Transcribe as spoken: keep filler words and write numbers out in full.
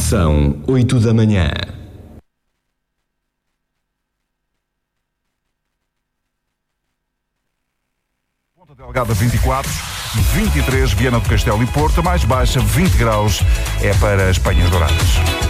São oito da manhã. Ponta Delgada vinte e quatro, vinte e três Viana do Castelo e Porto, mais baixa vinte graus é para as Penhas Douradas.